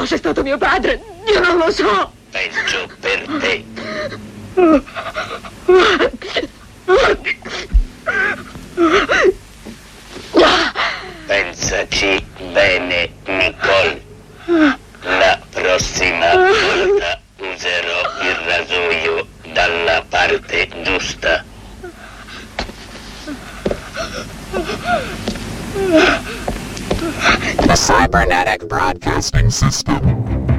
cosa è stato mio padre? Io non lo so. Peggio per te. Pensaci bene, Nicole. La prossima volta userò il rasoio dalla parte giusta. The Cybernetic Broadcasting System.